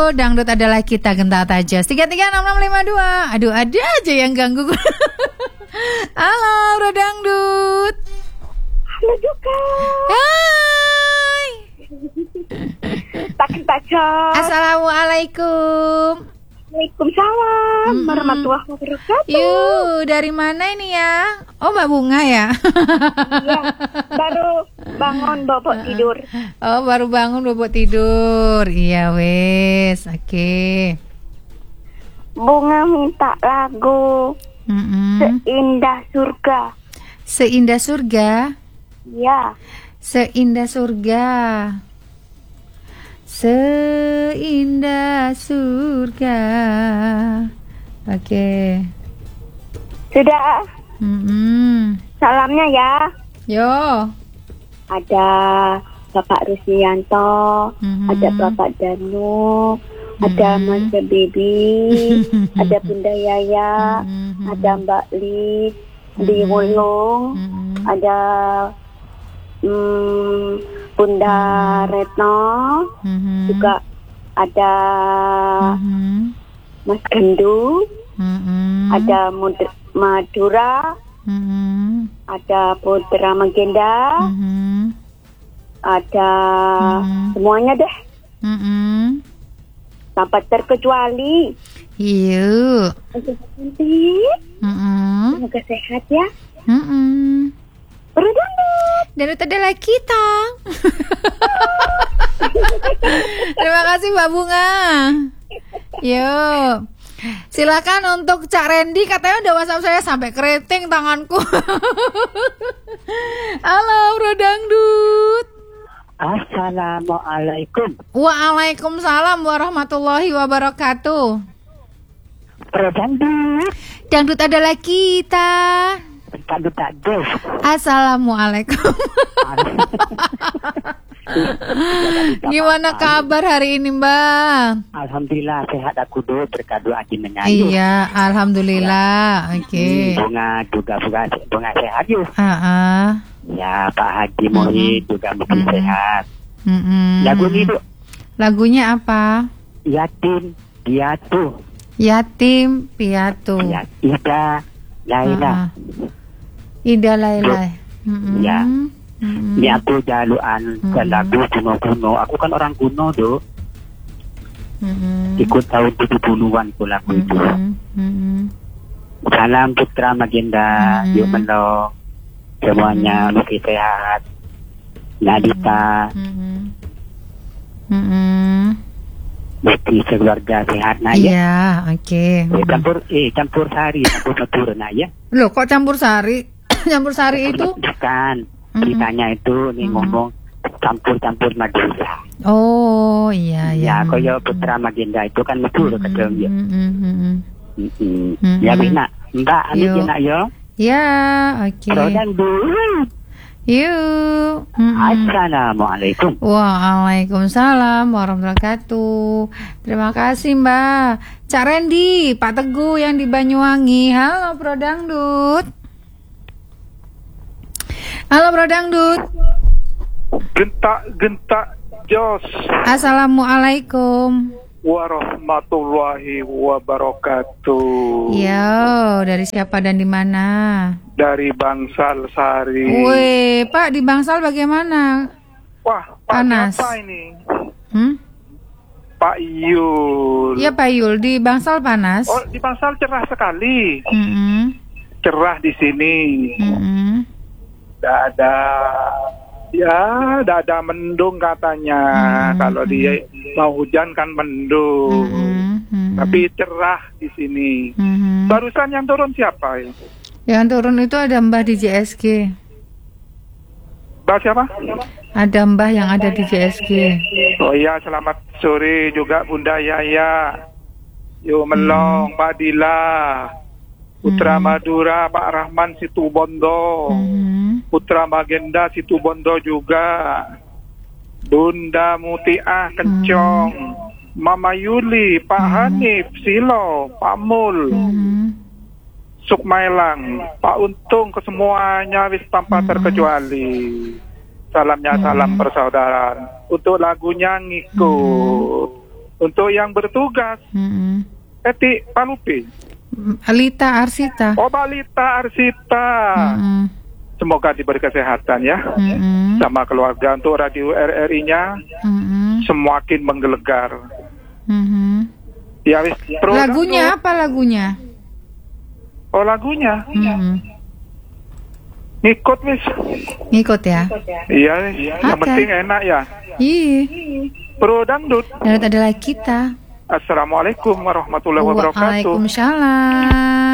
Dangdut adalah kita gentar tajos 336652. Aduh, ada aja yang ganggu. Halo Bro Dangdut. Halo juga. Hai. Tak tajos. Assalamualaikum. Waalaikumsalam warahmatullahi wabarakatuh. Yuk, dari mana ini ya? Oh, Mbak Bunga ya? Iya, baru bangun bobok tidur. Oh, baru bangun bobok tidur. Iya wes, oke. Bunga minta lagu Seindah Surga. Seindah surga? Iya. Seindah surga. Seindah surga. Oke. Sudah. Salamnya ya. Yo. Ada Bapak Rusmianto, ada Bapak Danu, ada Mas Bibi, ada Bunda Yaya, ada Mbak Lis di Wulung, ada Bunda Retno, juga ada Mas Gendu, ada Madura, ada Putra Magenda, ada semuanya deh, tanpa terkecuali. Yuk. Semoga sehat ya. Dan itu adalah kita. Terima kasih Mbak Bunga. Yuk. Silakan untuk Cak Randy, katanya udah WhatsApp saya sampai keriting tanganku. Halo Bro Dangdut. Assalamualaikum. Waalaikumsalam warahmatullahi wabarakatuh. Bro Dangdut. Dangdut adalah kita. Dangdut tajos. Assalamualaikum. Gimana kabar hari ini, Mbak? Alhamdulillah sehat aku do, berkat doa jenengan. Iya, alhamdulillah. Oke. Bunga juga bunga sehat yuk. Ya, Pak Haji Muhyiddin juga mungkin sehat. Lagu ini tuh. Lagunya apa? Yatim Piatu. Yatim Piatu. Ya, Ida Laila. Ida Laila. Ya. Ini aku jaluan ke lagu kuno-kuno. Aku kan orang kuno do. Ikut tahun 70-an ku lagu itu. Salam Putra Magenda, yuk melo. Semuanya mungkin sehat. Nadita. Bukti sekeluarga sehat nak ya. Iya, oke. Campur sari, campur matur nak ya. Loh, kok campur sari? Campur sari itu? Bukan. Ceritanya itu nih ngomong campur-campur Madura. Oh iya ya. Ya kaya Putra Magenda itu kan Madura kadang ya. Ya bina Mbak amit ya nak yo. Ya oke. Dangdut. Yuk. Assalamualaikum. Waalaikumsalam warahmatullahi wabarakatuh. Terima kasih Mbak. Cak Randy, Pak Teguh yang di Banyuwangi. Halo Bro Dangdut. Halo Bro Dangdut. Gentak jos. Assalamualaikum warahmatullahi wabarakatuh. Yo, dari siapa dan di mana? Dari Bangsal Sari. Weh, Pak di Bangsal bagaimana? Wah, panas. Apa ini? Pak Yul. Iya Pak Yul, di Bangsal panas. Oh, di Bangsal cerah sekali. Cerah di sini. Tidak ada mendung katanya. Kalau dia mau hujan kan mendung. Tapi cerah di sini. Barusan yang turun siapa ya? Yang turun itu ada Mbah di JSG. Mbah siapa? Ada Mbah yang ada di JSG. Oh iya, selamat sore juga Bunda Yaya. Yo Melong, Pak Dila, Putra Madura, Pak Rahman Situbondo. Putra Magenda Situbondo juga, Bunda Mutiah Kencong, Mama Yuli, Pak Hanif Silo, Pak Mul, Sukmailang, Pak Untung, kesemuanya wis tanpa terkecuali. Salamnya salam persaudaraan. Untuk lagunya ngikut Untuk yang bertugas, Eti Palupi. Alita Arsita. Oh, Balita Arsita. Semoga diberi kesehatan ya. Sama keluarga. Untuk radio RRI-nya semakin menggelegar. Ya, wis. Lagunya apa lagunya? Oh, lagunya. Ngikut wis. Ngikut ya. Iya, yang penting enak ya. Iya. Pro Dangdut. Dan adalah kita. Assalamualaikum warahmatullahi wabarakatuh. Waalaikumsalam.